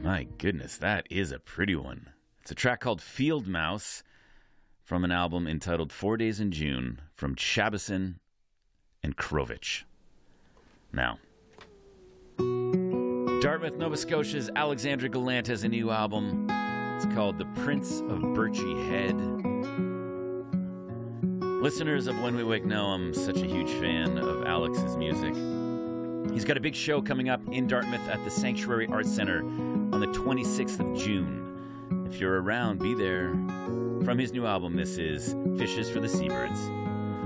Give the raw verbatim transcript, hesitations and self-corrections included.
My goodness, that is a pretty one. It's a track called Field Mouse from an album entitled Four Days in June from Chabison and Krovich. Now, Dartmouth, Nova Scotia's Alexandra Gallant has a new album. It's called The Prince of Birchy Head. Listeners of When We Wake know I'm such a huge fan of Alex's music. He's got a big show coming up in Dartmouth at the Sanctuary Arts Center on the twenty-sixth of June. If you're around, be there. From his new album, this is Fishes for the Seabirds.